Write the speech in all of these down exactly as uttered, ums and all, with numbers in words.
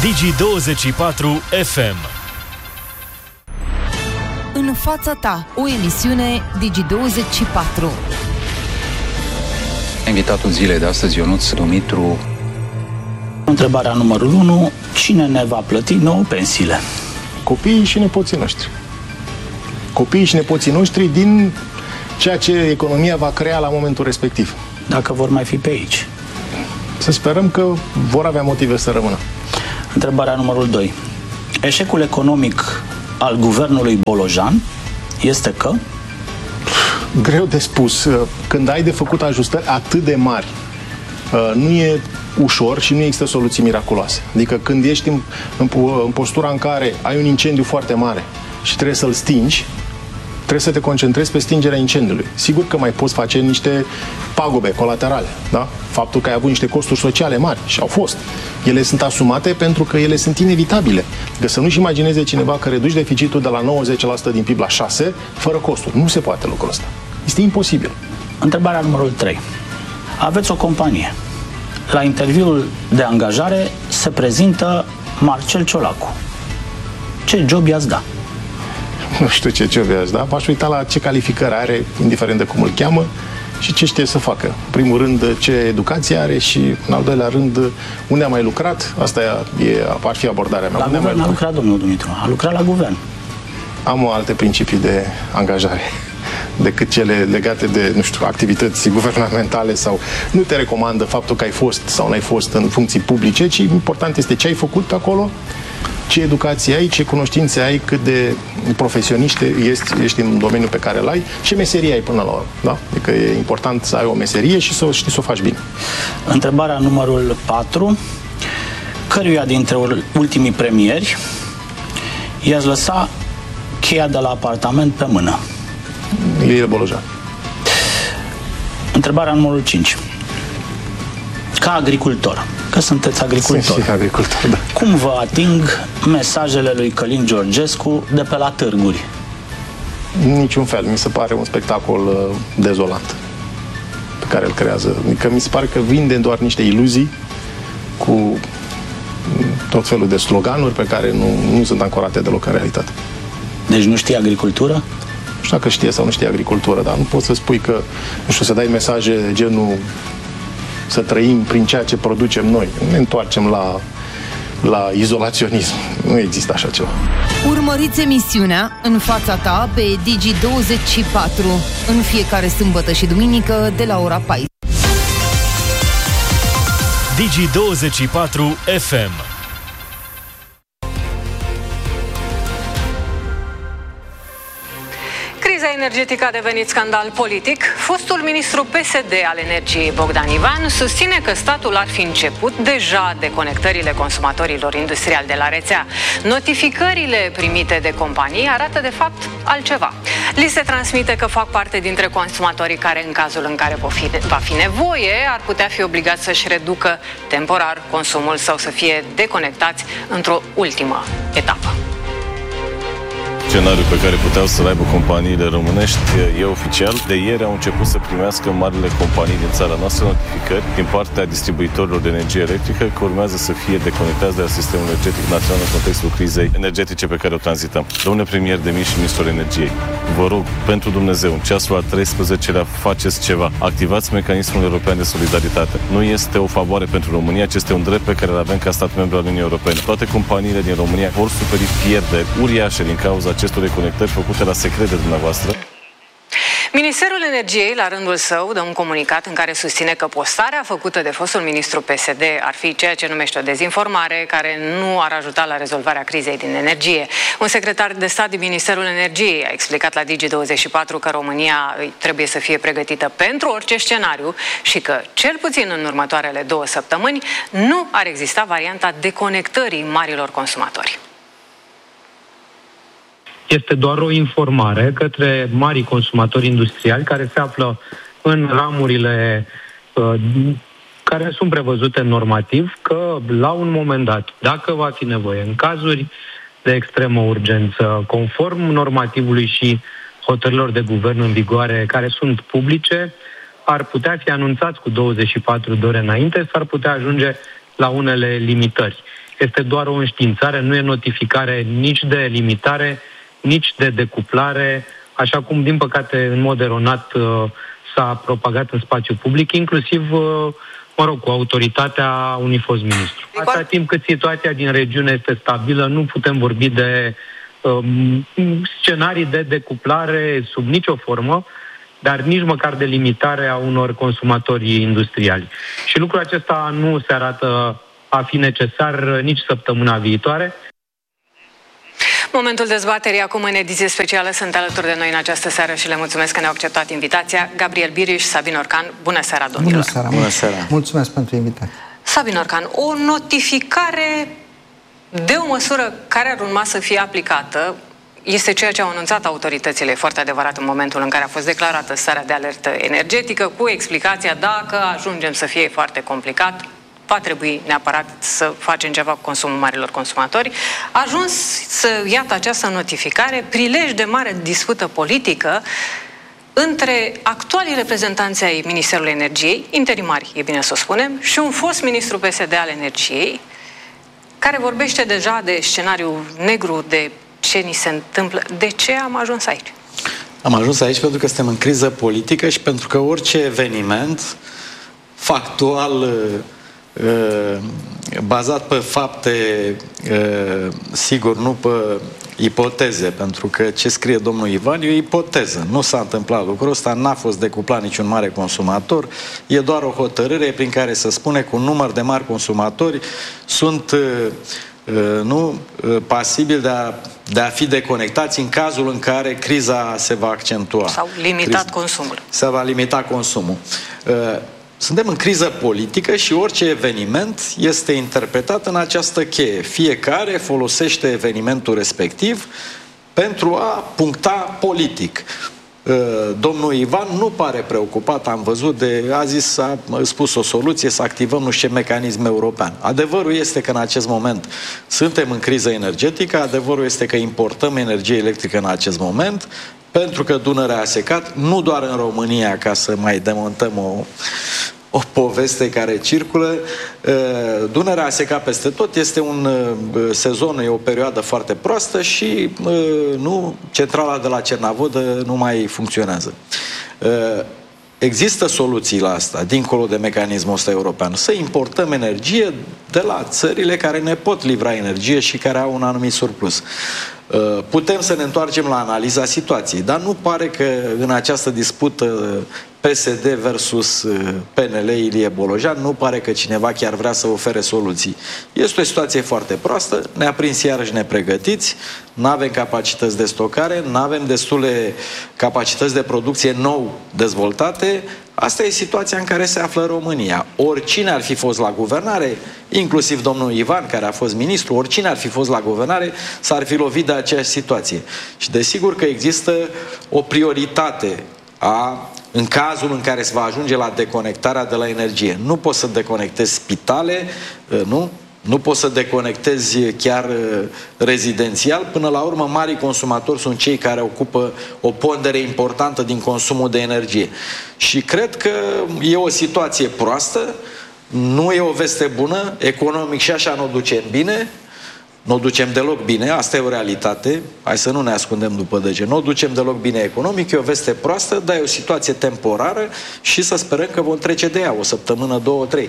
Digi douăzeci și patru F M. În fața ta, o emisiune Digi douăzeci și patru. Invitatul zilei de astăzi, Ionuț Dumitru. Întrebarea numărul unu. Cine ne va plăti nouă pensiile? Copiii și nepoții noștri. Copiii și nepoții noștri din ceea ce economia va crea la momentul respectiv. Dacă vor mai fi pe aici. Să sperăm că vor avea motive să rămână. Întrebarea numărul doi. Eșecul economic al guvernului Bolojan este că? Greu de spus. Când ai de făcut ajustări atât de mari, nu e ușor și nu există soluții miraculoase. Adică când ești în, în, în postura în care ai un incendiu foarte mare și trebuie să-l stingi, trebuie să te concentrezi pe stingerea incendiului. Sigur că mai poți face niște pagube colaterale, da? Faptul că ai avut niște costuri sociale mari și au fost. Ele sunt asumate pentru că ele sunt inevitabile. Că să nu-și imagineze cineva că reduci deficitul de la nouăzeci la sută din P I B la șase la sută fără costuri. Nu se poate lucrul ăsta. Este imposibil. Întrebarea numărul trei. Aveți o companie. La interviul de angajare se prezintă Marcel Ciolacu. Ce job i-ați da? Nu știu ce job i-ați da. M-aș uita la ce calificări are, indiferent de cum îl cheamă, și ce știe să facă. În primul rând, ce educație are și, în al doilea rând, unde a mai lucrat. Asta e, ar fi abordarea mea. La unde guvern mai a lucrat, domnul Dumitru. A lucrat la guvern. Am alte principii de angajare decât cele legate de, nu știu, activități guvernamentale sau nu te recomandă faptul că ai fost sau n-ai fost în funcții publice, ci important este ce ai făcut acolo, ce educație ai, ce cunoștințe ai, cât de profesioniște ești, ești în domeniul pe care îl ai, ce meserie ai până la urmă. Da? Adică e important să ai o meserie și să știi să o faci bine. Întrebarea numărul patru. Căruia dintre ultimii premieri i-ați lăsa cheia de la apartament pe mână? Ilie Bolojan. Întrebarea numărul cinci. Ca agricultor, că sunteți agricultor, Sunt și agricultor, da. cum vă ating mesajele lui Călin Georgescu de pe la târguri? Niciun fel. Mi se pare un spectacol uh, dezolant pe care îl creează. Adică mi se pare că vinde doar niște iluzii cu tot felul de sloganuri pe care nu, nu sunt ancorate deloc în realitate. Deci nu știe agricultură? Nu știu dacă știe sau nu știe agricultură, dar nu poți să spui că, nu știu, să dai mesaje genul să trăim prin ceea ce producem noi. Ne întoarcem la, la izolaționism. Nu există așa ceva. Urmăriți emisiunea În fața ta pe Digi douăzeci și patru în fiecare sâmbătă și duminică de la ora paisprezece. Digi douăzeci și patru F M. Criza energetică a devenit scandal politic. Fostul ministru P S D al Energiei, Bogdan Ivan, susține că statul ar fi început deja deconectările consumatorilor industriali de la rețea. Notificările primite de companii arată de fapt altceva. Li se transmite că fac parte dintre consumatorii care, în cazul în care va fi nevoie, ar putea fi obligați să-și reducă temporar consumul sau să fie deconectați într-o ultimă etapă. Scenariul pe care puteau să-l aibă companiile românești e oficial. De ieri au început să primească marile companii din țara noastră notificări din partea distribuitorilor de energie electrică că urmează să fie deconectați de la sistemul energetic național în contextul crizei energetice pe care o tranzităm. Domnule premier Demis și ministrul energiei, vă rog, pentru Dumnezeu, în ceasul al treisprezecelea faceți ceva. Activați mecanismul european de solidaritate. Nu este o favoare pentru România, ci este un drept pe care îl avem ca stat membru al Uniunii Europene. Toate companiile din România vor suferi pierderi uriașe din cauza acestor reconectări făcute la secret de dumneavoastră. Ministerul Energiei, la rândul său, dă un comunicat în care susține că postarea făcută de fostul ministru P S D ar fi ceea ce numește o dezinformare care nu ar ajuta la rezolvarea crizei din energie. Un secretar de stat din Ministerul Energiei a explicat la Digi douăzeci și patru că România trebuie să fie pregătită pentru orice scenariu și că, cel puțin în următoarele două săptămâni, nu ar exista varianta deconectării marilor consumatori. Este doar o informare către marii consumatori industriali care se află în ramurile uh, care sunt prevăzute normativ că la un moment dat, dacă va fi nevoie, în cazuri de extremă urgență, conform normativului și hotărârilor de guvern în vigoare care sunt publice, ar putea fi anunțați cu douăzeci și patru de ore înainte, s-ar putea ajunge la unele limitări. este doar o înștiințare, nu e notificare nici de limitare, nici de decuplare, așa cum, din păcate, în mod eronat s-a propagat în spațiu public, inclusiv, mă rog, cu autoritatea unui fost ministru. Atâta timp cât situația din regiune este stabilă, nu putem vorbi de um, scenarii de decuplare sub nicio formă, dar nici măcar de limitare a unor consumatori industriali. Și lucrul acesta nu se arată a fi necesar nici săptămâna viitoare. Momentul dezbaterii acum în ediție specială sunt alături de noi în această seară și le mulțumesc că ne-au acceptat invitația. Gabriel Biriș, Sabin Orcan, bună seara, domnilor! Bună seara! Bună seara! Mulțumesc pentru invitație! Sabin Orcan, o notificare de o măsură care ar urma să fie aplicată este ceea ce au anunțat autoritățile, foarte adevărat, în momentul în care a fost declarată starea de alertă energetică, cu explicația dacă ajungem să fie foarte complicat, va trebui neapărat să facem ceva cu consumul marilor consumatori. A ajuns să iată această notificare, prilej de mare dispută politică între actualii reprezentanți ai Ministerului Energiei, interimari, e bine să o spunem, și un fost ministru P S D al Energiei, care vorbește deja de scenariu negru, de ce ni se întâmplă. De ce am ajuns aici? Am ajuns aici pentru că suntem în criză politică și pentru că orice eveniment factual, bazat pe fapte, sigur, nu pe ipoteze, pentru că ce scrie domnul Ivan e o ipoteză. Nu s-a întâmplat lucrul ăsta, n-a fost decuplat niciun mare consumator, e doar o hotărâre prin care se spune că un număr de mari consumatori sunt nu pasibili de a, de a fi deconectați în cazul în care criza se va accentua. Sau limitat Criz... consumul. Se va limita consumul. Suntem în criză politică și orice eveniment este interpretat în această cheie. Fiecare folosește evenimentul respectiv pentru a puncta politic. Domnul Ivan nu pare preocupat, am văzut, de, a zis, a spus o soluție, să activăm nu știu ce mecanism european. Adevărul este că în acest moment suntem în criză energetică, adevărul este că importăm energie electrică în acest moment, pentru că Dunărea a secat, nu doar în România, ca să mai demontăm o, o poveste care circulă. Dunărea a secat peste tot, este un sezon, e o perioadă foarte proastă și nu, centrala de la Cernavodă nu mai funcționează. Există soluții la asta, dincolo de mecanismul ăsta european. Să importăm energie de la țările care ne pot livra energie și care au un anumit surplus. Putem să ne întoarcem la analiza situației, dar nu pare că în această dispută P S D versus P N L Ilie Bolojan, nu pare că cineva chiar vrea să ofere soluții. Este o situație foarte proastă, ne-a prins iarăși nepregătiți, nu avem capacități de stocare, nu avem destule capacități de producție nou dezvoltate. Asta e situația în care se află România. Oricine ar fi fost la guvernare, inclusiv domnul Ivan, care a fost ministru, oricine ar fi fost la guvernare, s-ar fi lovit de aceeași situație. Și desigur că există o prioritate a, în cazul în care se va ajunge la deconectarea de la energie. Nu poți să deconectezi spitale, nu? Nu poți să deconectezi chiar rezidențial. Până la urmă, marii consumatori sunt cei care ocupă o pondere importantă din consumul de energie. Și cred că e o situație proastă, nu e o veste bună, economic și așa nu o ducem bine, nu o ducem deloc bine, asta e o realitate, hai să nu ne ascundem după dege, nu o ducem deloc bine economic, e o veste proastă, dar e o situație temporară și să sperăm că vom trece de ea o săptămână, două, trei.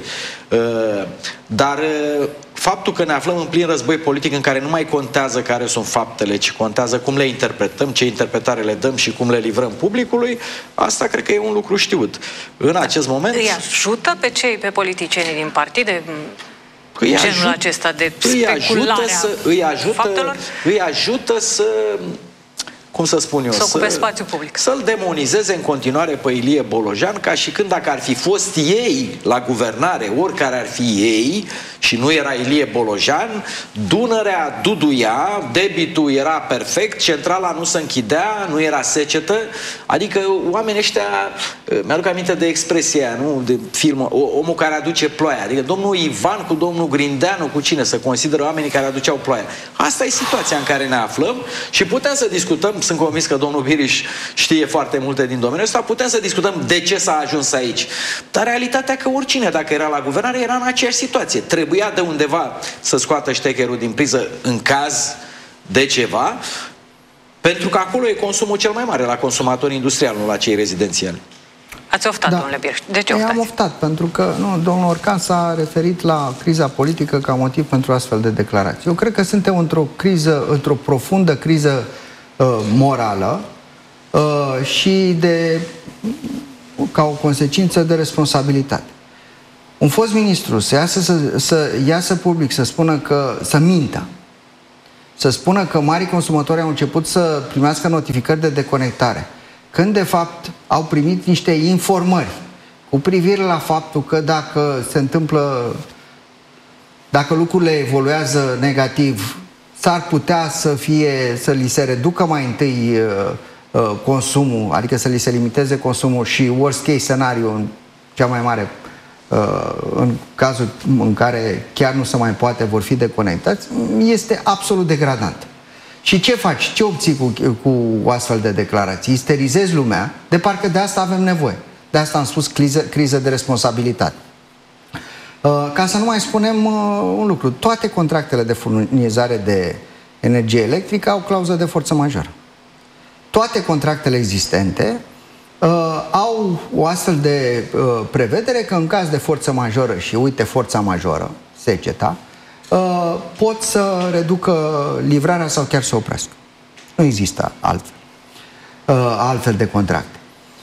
Dar faptul că ne aflăm în plin război politic în care nu mai contează care sunt faptele, ci contează cum le interpretăm, ce interpretare le dăm și cum le livrăm publicului, asta cred că e un lucru știut. În acest moment... Îi ajută pe cei, pe politicienii din partide... Îi genul ajută, acesta de îi ajută să, îi ajută, faptelor? Îi ajută să, cum să spun eu, să ocupe să, spațiu public. Să-l demonizeze în continuare pe Ilie Bolojan, ca și când dacă ar fi fost ei la guvernare, oricare ar fi ei, și nu era Ilie Bolojan, Dunărea duduia, debitul era perfect, centrala nu se închidea, nu era secetă, adică oamenii ăștia, mi-aduc aminte de expresia, nu, de film, omul care aduce ploaia, adică domnul Ivan cu domnul Grindeanu, cu cine să consideră oamenii care aduceau ploaia. Asta e situația în care ne aflăm și putem să discutăm, sunt convins că domnul Biriș știe foarte multe din domeniul ăsta, putem să discutăm de ce s-a ajuns aici. Dar realitatea că oricine, dacă era la guvernare, era în aceeași situație. Trebuia ia de undeva să scoată ștecherul din priză în caz de ceva, pentru că acolo e consumul cel mai mare, la consumatori industriali, nu la cei rezidențiali. Ați oftat, da. Domnule Birș. De ce oftați? Am oftat, pentru că nu, domnul Orcan s-a referit la criza politică ca motiv pentru astfel de declarații. Eu cred că suntem într-o criză, într-o profundă criză uh, morală uh, și de, ca o consecință de responsabilitate. Un fost ministru să iasă, să, să iasă public, să spună că, să mintă, să spună că marii consumatori au început să primească notificări de deconectare, când de fapt au primit niște informări cu privire la faptul că dacă se întâmplă, dacă lucrurile evoluează negativ, s-ar putea să fie, să li se reducă mai întâi uh, uh, consumul, adică să li se limiteze consumul și worst case scenario, în cea mai mare, uh, în cazul în care chiar nu se mai poate, vor fi deconectați, este absolut degradant. Și ce faci? Ce obții cu, cu astfel de declarații? Isterizezi lumea, de parcă de asta avem nevoie. De asta am spus criză, criză de responsabilitate. Uh, ca să nu mai spunem uh, un lucru, toate contractele de furnizare de energie electrică au clauză de forță majoră. Toate contractele existente uh, au o astfel de uh, prevedere că în caz de forță majoră, și uite forța majoră, seceta, Uh, pot să reducă livrarea sau chiar să oprească. Nu există altfel, uh, altfel de contracte.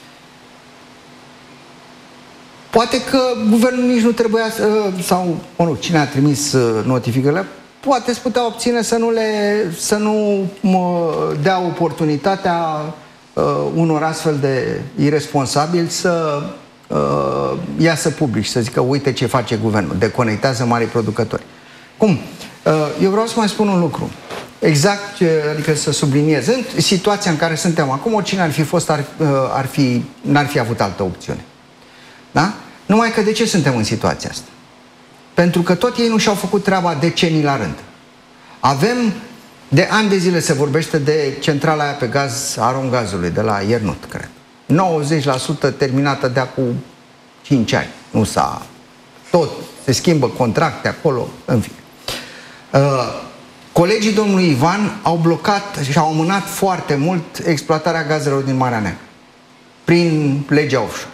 Poate că guvernul nici nu trebuia să, uh, sau, mă rog, cine a trimis uh, notificările, poate să putea obține să nu, le, să nu mă dea oportunitatea uh, unor astfel de irresponsabili să uh, iasă public și să zică uite ce face guvernul, deconectează marii producători. Cum? Eu vreau să mai spun un lucru. Exact, adică să subliniez. În situația în care suntem acum, oricine ar fi fost, ar, ar fi, n-ar fi avut altă opțiune. Da? Numai că de ce suntem în situația asta? Pentru că tot ei nu și-au făcut treaba decenii la rând. Avem, de ani de zile se vorbește de centrala aia pe gaz, Aromgazului, de la Iernut, cred. nouăzeci la sută terminată de acum cinci ani. Nu s-a... Tot se schimbă contracte acolo, în fine. Uh, colegii domnului Ivan au blocat și au amânat foarte mult exploatarea gazelor din Marea Neagră prin legea offshore.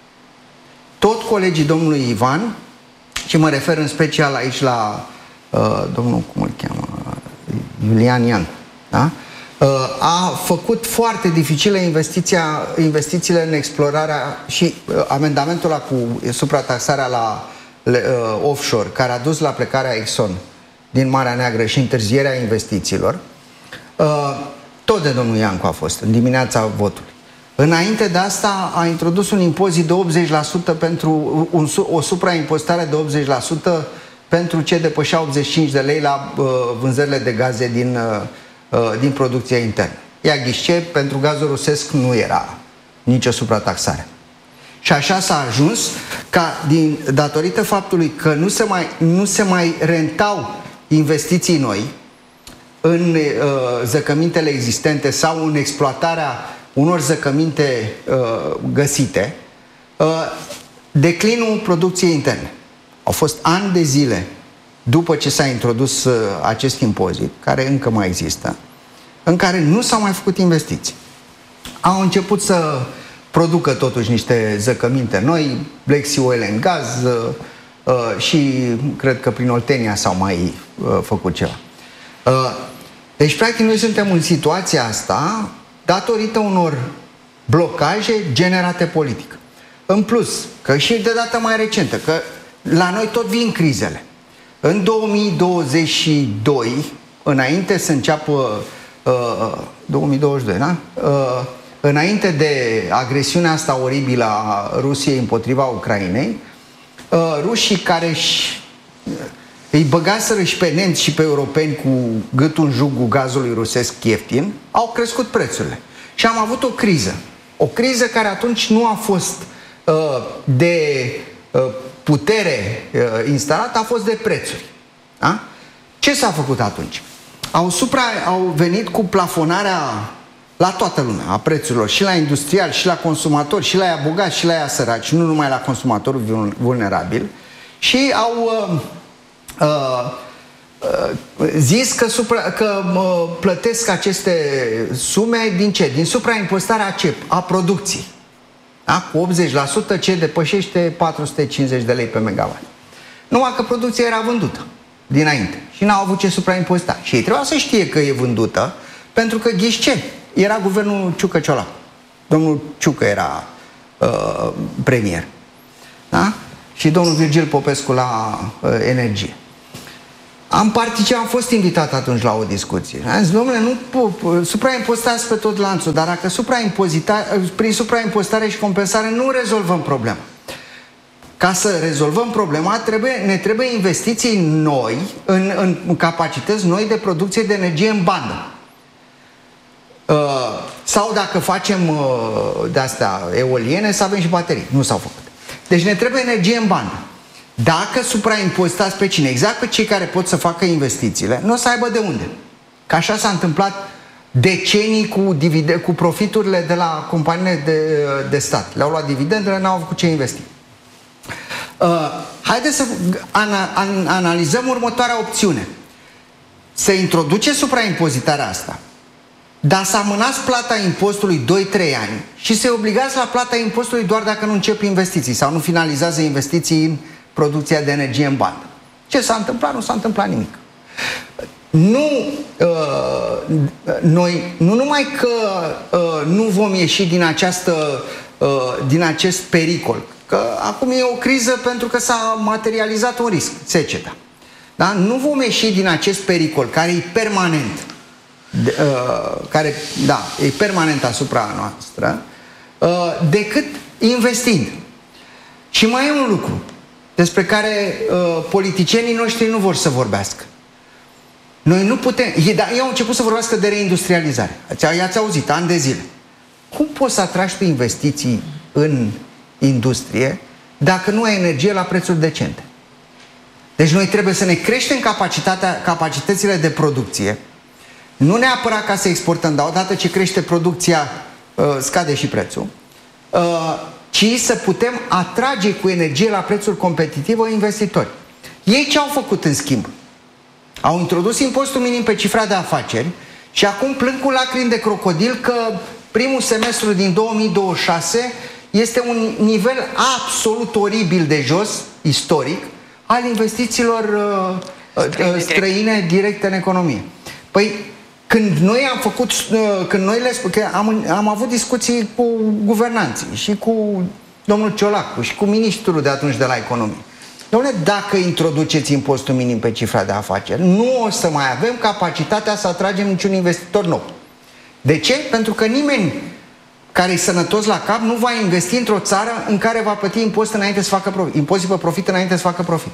Tot colegii domnului Ivan, și mă refer în special aici la uh, domnul, cum îl cheamă, Iulian Ian, da? uh, a făcut foarte dificile investiția, investițiile în explorarea și uh, amendamentul ăla cu suprataxarea la le, uh, offshore, care a dus la plecarea Exxon din Marea Neagră și întârzierea investițiilor, uh, tot de domnul Iancu a fost, în dimineața votului. Înainte de asta a introdus un impozit de optzeci la sută pentru un, o supraimpozitare de optzeci la sută pentru ce depășea optzeci și cinci de lei la uh, vânzările de gaze din, uh, din producția internă. Ia ghișe, pentru gazul rusesc nu era nicio suprataxare. Și așa s-a ajuns ca, din, datorită faptului că nu se mai, nu se mai rentau investiții noi în uh, zăcămintele existente sau în exploatarea unor zăcăminte uh, găsite, uh, declinul producției interne. Au fost ani de zile după ce s-a introdus uh, acest impozit, care încă mai există, în care nu s-au mai făcut investiții. Au început să producă totuși niște zăcăminte noi, Black Sea Oil and Gas, uh, uh, și cred că prin Oltenia s-au mai uh, făcut ceva. Uh, deci, practic, noi suntem în situația asta datorită unor blocaje generate politic. În plus, că și de data mai recentă, că la noi tot vin crizele. În două mii douăzeci și doi, înainte să înceapă uh, două mii douăzeci și doi, da? Uh, înainte de agresiunea asta oribilă a Rusiei împotriva Ucrainei, uh, rușii care își, îi băgaseră și pe nemți și pe europeni cu gâtul în jugul gazului rusesc ieftin, au crescut prețurile. Și am avut o criză. O criză care atunci nu a fost uh, de uh, putere uh, instalată, a fost de prețuri. Da? Ce s-a făcut atunci? Au, supra, au venit cu plafonarea la toată lumea a prețurilor, și la industrial, și la consumatori, și la ea bogați, și la ea săraci, nu numai la consumatorul vulnerabil, și au, uh, uh, uh, zis că, supra, că uh, plătesc aceste sume din ce? Din supraimpostarea ce? A producției. Da? Cu optzeci la sută ce depășește patru sute cincizeci de lei pe megawatt. Numai că producția era vândută dinainte și n-au avut ce supraimposta. Și ei trebuia să știe că e vândută, pentru că ghiși ce? Era guvernul Ciucă-Ciolacu. Domnul Ciucă era uh, premier. Da? Și domnul Virgil Popescu la uh, energie. Am participat, am fost invitat atunci la o discuție. Am zis, domnule, nu supraimpostați pe tot lanțul, dar dacă prin supraimpostare și compensare nu rezolvăm problema. Ca să rezolvăm problema, trebuie, ne trebuie investiții noi, în, în capacități noi de producție de energie în bandă. Uh, sau dacă facem uh, de-astea eoliene, să avem și baterii. Nu s-au făcut. Deci ne trebuie energie în bandă. Dacă supraimpostați pe cine? Exact pe cei care pot să facă investițiile, nu o să aibă de unde. Că așa s-a întâmplat decenii cu, divide, cu profiturile de la companiile de, de stat. Le-au luat dividendele, n-au avut cu ce investi. Uh, haideți să ana, an, analizăm următoarea opțiune. Să introduce supraimpozitarea asta, dar să amânați plata impostului doi trei ani și să-i obligați la plata impostului doar dacă nu încep investiții sau nu finalizează investiții în producția de energie în bandă. Ce s-a întâmplat? Nu s-a întâmplat nimic. Nu, uh, noi, nu numai că uh, nu vom ieși din, această, uh, din acest pericol, că acum e o criză pentru că s-a materializat un risc, seceta. Da? Nu vom ieși din acest pericol care e permanent, de, uh, care, da, e permanent asupra noastră, uh, decât investind. Și mai e un lucru despre care uh, politicienii noștri nu vor să vorbească. Noi nu putem... Da, ei au început să vorbească de reindustrializare. I-ați auzit, ani de zile. Cum poți să atragi tu investiții în industrie dacă nu ai energie la prețuri decente? Deci noi trebuie să ne creștem capacitatea, capacitățile de producție, nu neapărat ca să exportăm, dar odată ce crește producția, uh, scade și prețul, uh, ci să putem atrage cu energie la prețuri competitive investitori. Ei ce au făcut în schimb? Au introdus impostul minim pe cifra de afaceri și acum plâng cu lacrimi de crocodil că primul semestru din două mii douăzeci și șase este un nivel absolut oribil de jos, istoric, al investițiilor uh, uh, străine directe în economie. Păi, când noi am făcut, uh, când noi le că am, am avut discuții cu guvernanții și cu domnul Ciolacu și cu ministrul de atunci de la economie. Dom'le, dacă introduceți impostul minim pe cifra de afaceri, nu o să mai avem capacitatea să atragem niciun investitor nou. De ce? Pentru că nimeni care e sănătos la cap nu va investi într-o țară în care va plăti impozit înainte să facă profit, impozit pe profit înainte să facă profit.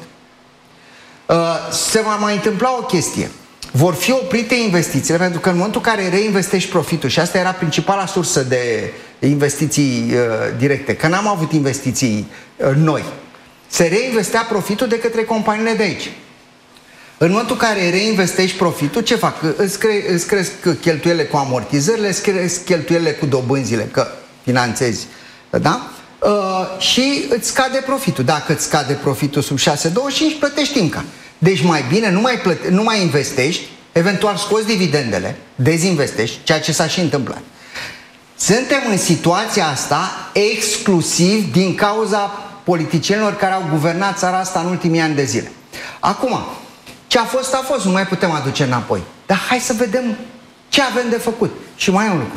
Uh, se va mai întâmpla o chestie. Vor fi oprite investițiile, pentru că în momentul în care reinvestești profitul, și asta era principala sursă de investiții uh, directe, că n-am avut investiții uh, noi, se reinvestea profitul de către companiile de aici. În momentul în care reinvestești profitul, ce fac? Îți, cre îți cresc cheltuielile cu amortizările, îți cresc cheltuielile cu dobânzile, că finanțezi, da? Uh, și îți scade profitul. Dacă îți scade profitul sub șase virgulă douăzeci și cinci, plătești încă. Deci mai bine nu mai, plăte nu mai investești, eventual scoți dividendele, dezinvestești, ceea ce s-a și întâmplat. Suntem în situația asta exclusiv din cauza politicienilor care au guvernat țara asta în ultimii ani de zile. Acum, ce a fost, a fost, nu mai putem aduce înapoi. Dar hai să vedem ce avem de făcut. Și mai e un lucru.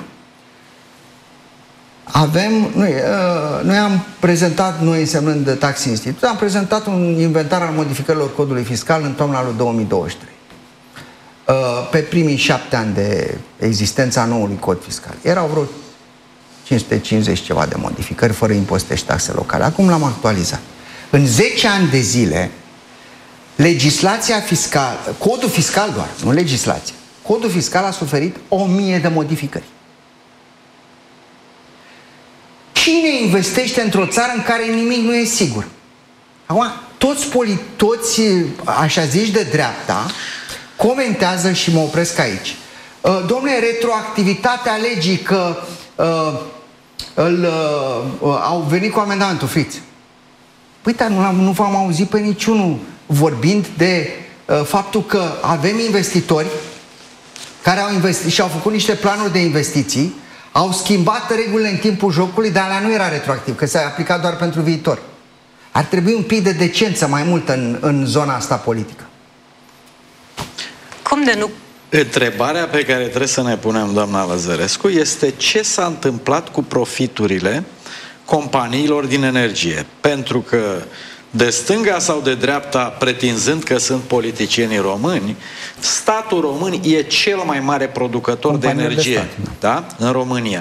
Avem, noi, uh, noi am prezentat, noi însemnând de Tax Institut, am prezentat un inventar al modificărilor codului fiscal în toamna lui două mii douăzeci și trei. Uh, pe primii șapte ani de existența a noului cod fiscal. Erau vreo cinci sute cincizeci ceva de modificări, fără impozite și taxe locale. Acum l-am actualizat. În zece ani de zile, legislația fiscală, codul fiscal doar, nu legislația, codul fiscal a suferit o mie de modificări. Cine investește într-o țară în care nimic nu e sigur? Acum, toți, toți așa zici de dreapta comentează și mă opresc aici. Dom'le, retroactivitatea legii că uh, îl, uh, au venit cu amendamentul, friți. Păi, dar nu, nu v-am auzit pe niciunul vorbind de uh, faptul că avem investitori care au investit și au făcut niște planuri de investiții, au schimbat regulile în timpul jocului, dar alea nu era retroactiv, că s-a aplicat doar pentru viitor. Ar trebui un pic de decență mai mult în, în zona asta politică. Cum de nu? Întrebarea pe care trebuie să ne punem, doamna Lăzărescu, este ce s-a întâmplat cu profiturile companiilor din energie. Pentru că de stânga sau de dreapta, pretinzând că sunt politicienii români, statul român e cel mai mare producător Compania de energie, de stat, da? În România.